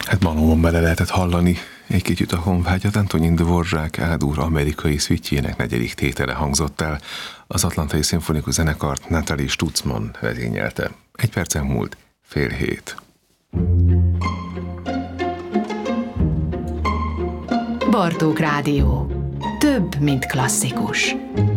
Hát Manóban bele lehetett hallani egy kicsit a honvágyat. Antonin Dvorak Ádur amerikai szüitjének 4. tétele hangzott el. Az Atlantai Szimfonikus Zenekart Nathalie Stutzmann vezényelte. 1 percen múlt 6:30. Bartók Rádió. Több, mint klasszikus.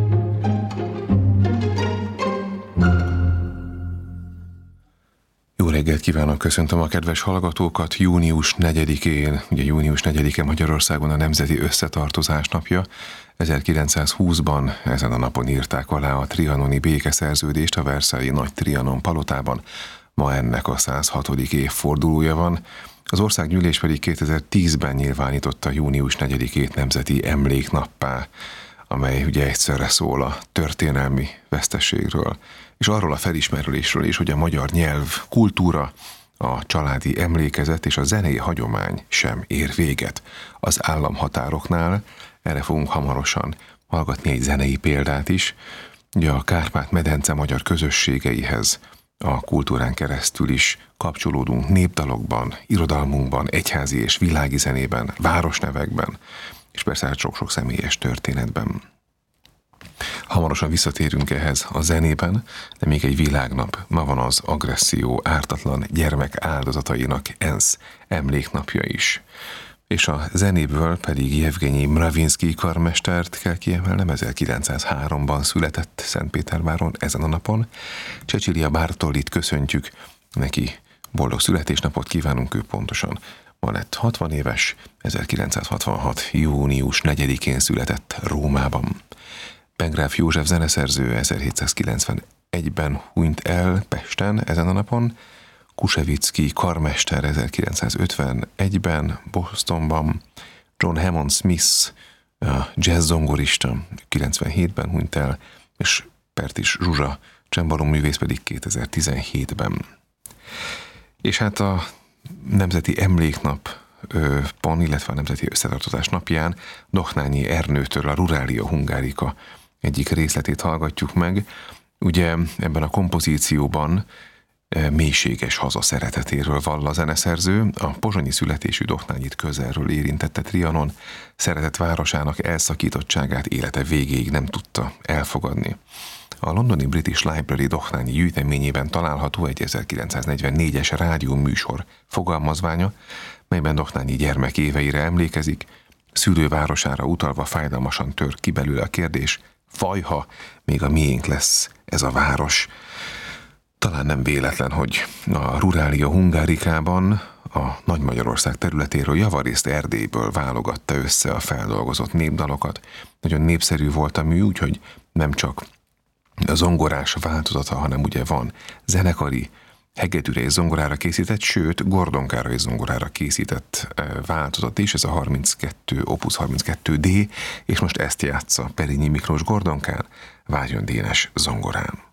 Jó reggelt kívánok, köszöntöm a kedves hallgatókat. Június 4-én, ugye június 4-e Magyarországon a Nemzeti Összetartozás napja. 1920-ban ezen a napon írták alá a trianoni békeszerződést a Versailles Nagy Trianon palotában. Ma ennek a 106. évfordulója van. Az országgyűlés pedig 2010-ben nyilvánította június 4-ét nemzeti emléknappá, amely ugye egyszerre szól a történelmi veszteségről, és arról a felismerülésről is, hogy a magyar nyelv, kultúra, a családi emlékezet és a zenei hagyomány sem ér véget az államhatároknál. Erre fogunk hamarosan hallgatni egy zenei példát is. Ugye a Kárpát-medence magyar közösségeihez a kultúrán keresztül is kapcsolódunk népdalokban, irodalmunkban, egyházi és világi zenében, városnevekben, és persze hát sok-sok személyes történetben. Hamarosan visszatérünk ehhez a zenében, de még egy világnap. Ma van az agresszió ártatlan gyermek áldozatainak ENSZ emléknapja is. És a zenéből pedig Jevgenyi Mravinszky karmestert kell kiemelnem, 1903-ban született Szentpéterváron ezen a napon. Cecilia Bartolit köszöntjük, neki boldog születésnapot kívánunk, ő pontosan ma lett 60 éves, 1966. június 4-én született Rómában. Penggráf József zeneszerző 1791-ben hunyt el Pesten ezen a napon, Kusevicki karmester 1951-ben Bostonban, John Hammond Smith, jazz zongorista 97-ben hunyt el, és Pertis Zsuzsa csembaloművész pedig 2017-ben. És hát a Nemzeti Emléknapon, illetve a Nemzeti Összetartozás napján Dohnányi Ernőtől a Ruralia Hungarica egyik részletét hallgatjuk meg. Ugye ebben a kompozícióban mélységes haza szeretetéről vall a zeneszerző, a pozsonyi születésű Dohnányit közelről érintette Trianon, szeretett városának elszakítottságát élete végéig nem tudta elfogadni. A londoni British Library Dohnányi gyűjteményében található egy 1944-es rádióműsor fogalmazványa, melyben Dohnányi gyermekéveire emlékezik, szülővárosára utalva fájdalmasan tör ki belőle a kérdés: fajha, még a miénk lesz ez a város. Talán nem véletlen, hogy a Ruralia Hungárikában a Nagy-Magyarország területéről, javarészt Erdélyből válogatta össze a feldolgozott népdalokat. Nagyon népszerű volt a mű, úgyhogy nem csak a zongorás változata, hanem ugye van zenekari, hegedűre és zongorára készített, sőt, gordonkára és zongorára készített változat is, ez a 32, Opus 32D, és most ezt játsza Perényi Miklós gordonkán, Várjon Dénes zongorán.